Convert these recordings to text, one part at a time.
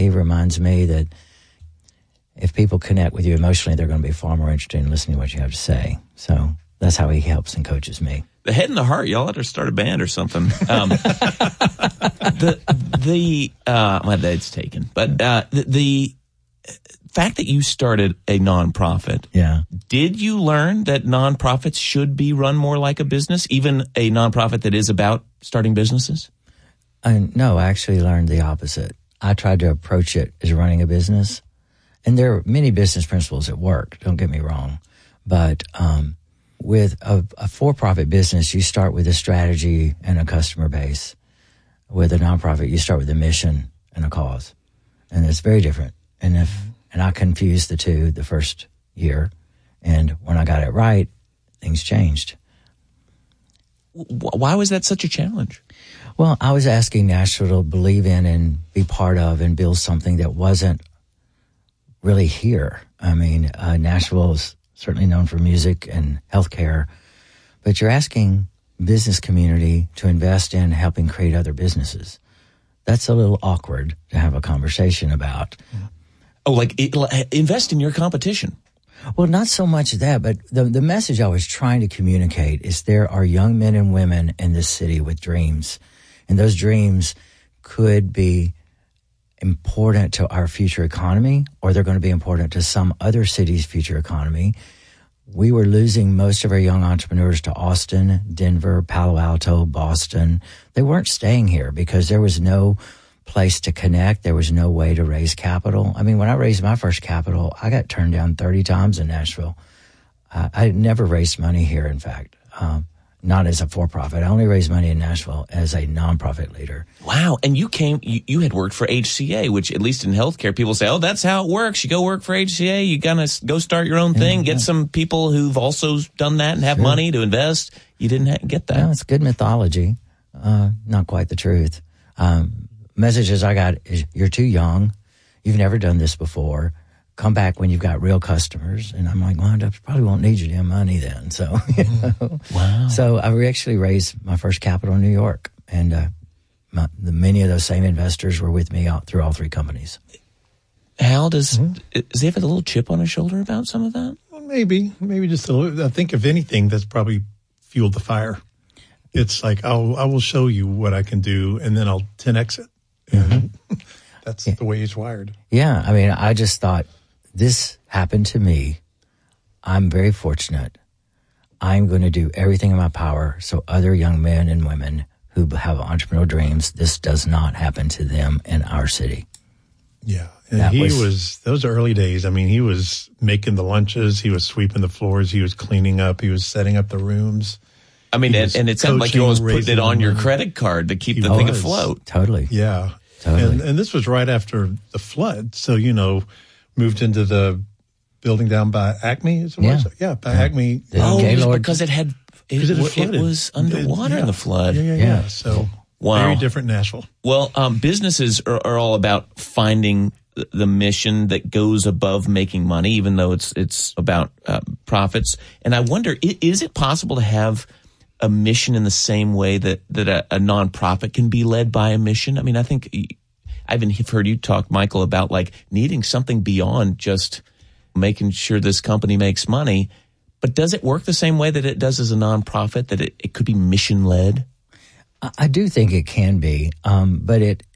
he reminds me that if people connect with you emotionally, they're going to be far more interested in listening to what you have to say. So that's how he helps and coaches me. The head and the heart, y'all ought to start a band or something. My dad's taken, but the fact that you started a nonprofit, did you learn that nonprofits should be run more like a business, even a nonprofit that is about starting businesses? No, I actually learned the opposite. I tried to approach it as running a business, and there are many business principles at work, don't get me wrong, but with a for-profit business, you start with a strategy and a customer base. With a nonprofit, you start with a mission and a cause, and it's very different. And I confused the two the first year, and when I got it right, things changed. Why was that such a challenge? Well, I was asking Nashville to believe in and be part of and build something that wasn't really here. I mean, Nashville is certainly known for music and healthcare, but you're asking business community to invest in helping create other businesses. That's a little awkward to have a conversation about. Oh, like invest in your competition. Well, not so much that, but the message I was trying to communicate is there are young men and women in this city with dreams, and those dreams could be important to our future economy, or they're going to be important to some other city's future economy. We were losing most of our young entrepreneurs to Austin, Denver, Palo Alto, Boston. They weren't staying here because there was no place to connect. There was no way to raise capital. I mean, when I raised my first capital, I got turned down 30 times in Nashville. I never raised money here, in fact, not as a for-profit. I only raised money in Nashville as a nonprofit leader. Wow. And you had worked for HCA, which at least in healthcare, people say, oh, that's how it works. You go work for HCA, you gotta go start your own thing, get some people who've also done that and have money to invest. You didn't get that. No, it's good mythology. Not quite the truth. Messages I got is, you're too young. You've never done this before. Come back when you've got real customers. And I'm like, well, I probably won't need your damn money then. So, Wow. So I actually raised my first capital in New York. And many of those same investors were with me through all three companies. Hal, does he have a little chip on his shoulder about some of that? Well, maybe just a little. I think if anything, that's probably fueled the fire. It's like, I will show you what I can do, and then I'll 10X it. And that's the way he's wired. Yeah. I mean, I just thought, this happened to me. I'm very fortunate. I'm going to do everything in my power so other young men and women who have entrepreneurial dreams, this does not happen to them in our city. Yeah. And those early days, I mean, he was making the lunches, he was sweeping the floors, he was cleaning up, he was setting up the rooms. I mean, and it sounded like you always put it on your credit card to keep the thing afloat. Totally. Yeah. Totally. And this was right after the flood. So, moved into the building down by Acme. Is it was? Yeah, by Acme. Because it was underwater in the flood. Yeah. So, very different Nashville. Well, businesses are all about finding the mission that goes above making money, even though it's about profits. And I wonder, is it possible to have a mission in the same way that a nonprofit can be led by a mission? I mean, I think I've heard you talk, Michael, about like needing something beyond just making sure this company makes money. But does it work the same way that it does as a nonprofit, that it could be mission led? I do think it can be, but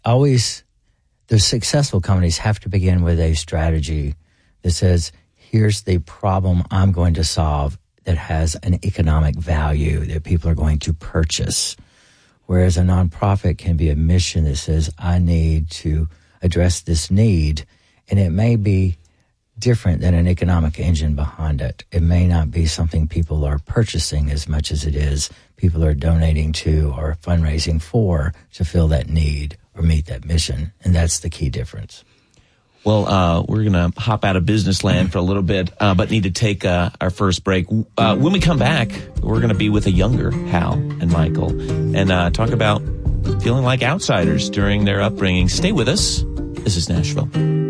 the successful companies have to begin with a strategy that says, here's the problem I'm going to solve that has an economic value that people are going to purchase. Whereas a nonprofit can be a mission that says, I need to address this need. And it may be different than an economic engine behind it. It may not be something people are purchasing as much as it is people are donating to or fundraising for to fill that need or meet that mission. And that's the key difference. Well, we're going to hop out of business land for a little bit, but need to take our first break. When we come back, we're going to be with a younger Hal and Michael and talk about feeling like outsiders during their upbringing. Stay with us. This is Nashville.